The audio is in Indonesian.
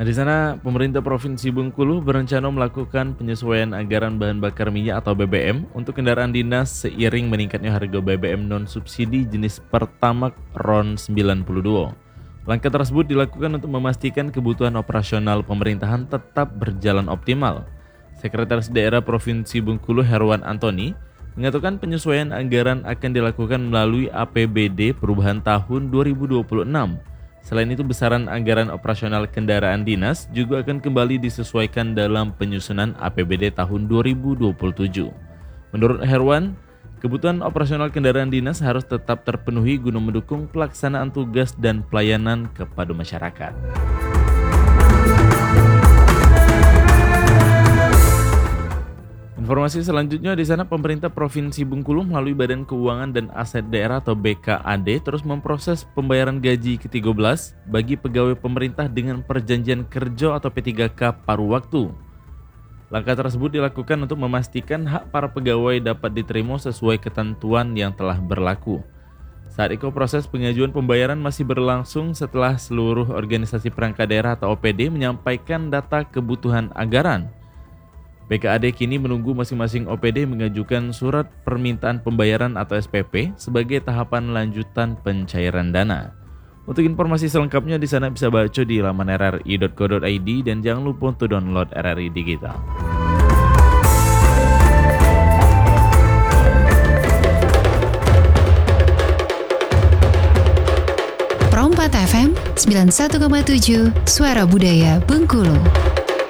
Nah, di sana pemerintah Provinsi Bengkulu berencana melakukan penyesuaian anggaran bahan bakar minyak atau BBM untuk kendaraan dinas seiring meningkatnya harga BBM non-subsidi jenis Pertamax RON 92. Langkah tersebut dilakukan untuk memastikan kebutuhan operasional pemerintahan tetap berjalan optimal. Sekretaris Daerah Provinsi Bengkulu Herwan Antoni mengatakan penyesuaian anggaran akan dilakukan melalui APBD perubahan tahun 2026. Selain itu, besaran anggaran operasional kendaraan dinas juga akan kembali disesuaikan dalam penyusunan APBD tahun 2027. Menurut Herwan, kebutuhan operasional kendaraan dinas harus tetap terpenuhi guna mendukung pelaksanaan tugas dan pelayanan kepada masyarakat. Informasi selanjutnya, di sana pemerintah Provinsi Bengkulu melalui Badan Keuangan dan Aset Daerah atau BKAD terus memproses pembayaran gaji ke-13 bagi pegawai pemerintah dengan perjanjian kerja atau P3K paruh waktu. Langkah tersebut dilakukan untuk memastikan hak para pegawai dapat diterima sesuai ketentuan yang telah berlaku. Saat itu proses pengajuan pembayaran masih berlangsung setelah seluruh organisasi perangkat daerah atau OPD menyampaikan data kebutuhan anggaran. BKAD kini menunggu masing-masing OPD mengajukan surat permintaan pembayaran atau SPP sebagai tahapan lanjutan pencairan dana. Untuk informasi selengkapnya di sana bisa baca di laman rri.co.id dan jangan lupa untuk download RRI Digital. Pro 4 FM 91,7 Suara Budaya Bengkulu.